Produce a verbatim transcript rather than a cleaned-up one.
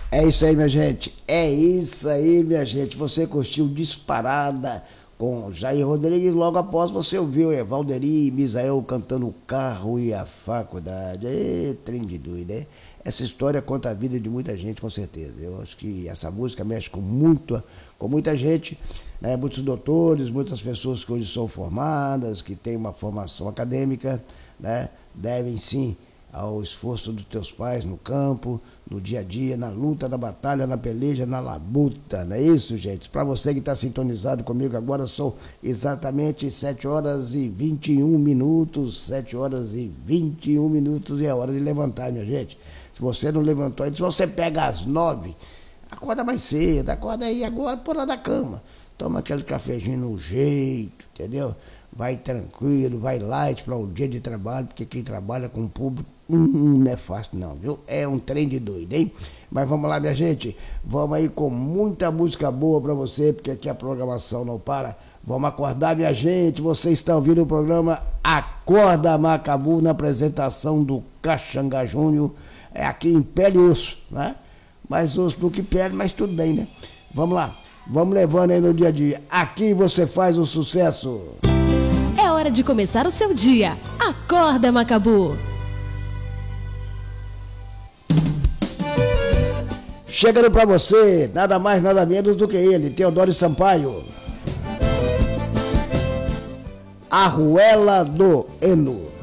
É isso aí, minha gente. É isso aí, minha gente. Você curtiu Disparada com Jair Rodrigues. Logo após você ouviu é, Valderi e Misael cantando O Carro e a Faculdade. Ê, trem de doido, né? Essa história conta a vida de muita gente, com certeza. Eu acho que essa música mexe com, muito, com muita gente, né? Muitos doutores, muitas pessoas que hoje são formadas, que têm uma formação acadêmica, né? Devem sim ao esforço dos teus pais no campo, no dia a dia, na luta, na batalha, na peleja, na labuta, não é isso, gente? Para você que está sintonizado comigo agora, são exatamente sete horas e vinte e um minutos, sete horas e vinte e um minutos, e é hora de levantar, minha gente. Se você não levantou, se você pega às nove, acorda mais cedo, acorda aí agora, pula da cama, toma aquele cafezinho no jeito, entendeu? Vai tranquilo, vai light para um dia de trabalho, porque quem trabalha com o público hum, não é fácil não, viu? É um trem de doido, hein? Mas vamos lá, minha gente, vamos aí com muita música boa para você, porque aqui a programação não para. Vamos acordar, minha gente, você está ouvindo o programa Acorda Macabu, na apresentação do Caxanga Júnior, é aqui em Pele e Osso, né? Mais osso do que pele, mas tudo bem, né? Vamos lá, vamos levando aí no dia a dia. Aqui você faz o sucesso. É hora de começar o seu dia. Acorda, Macabu. Chegando pra você, nada mais, nada menos do que ele, Teodoro Sampaio. Arruela do Eno.